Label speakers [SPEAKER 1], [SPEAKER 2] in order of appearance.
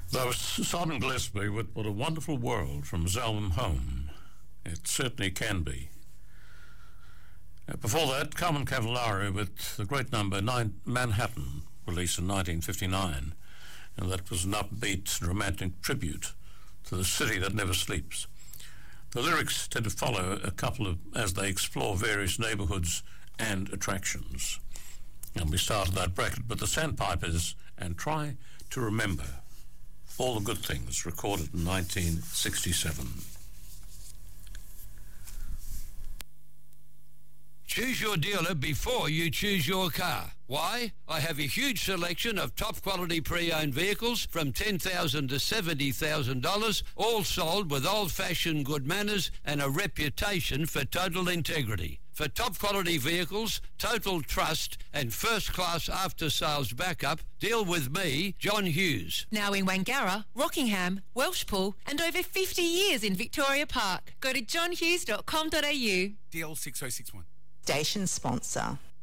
[SPEAKER 1] That was Simon Gillespie with What a Wonderful World from his album Home. It certainly can be. Before that, Carmen Cavallari with the great number Manhattan, released in 1959. And that was an upbeat, romantic tribute to the city that never sleeps. The lyrics tend to follow a couple of, as they explore various neighbourhoods and attractions. And we started that bracket with the Sandpipers and Try to Remember All the Good Things, recorded in 1967.
[SPEAKER 2] Choose your dealer before you choose your car. Why? I have a huge selection of top quality pre-owned vehicles from $10,000 to $70,000, all sold with old-fashioned good manners and a reputation for total integrity. For top quality vehicles, total trust and first-class after-sales backup, deal with me, John Hughes.
[SPEAKER 3] Now in Wangara, Rockingham, Welshpool and over 50 years in Victoria Park. Go to johnhughes.com.au.
[SPEAKER 4] DL6061.
[SPEAKER 5] Station sponsor.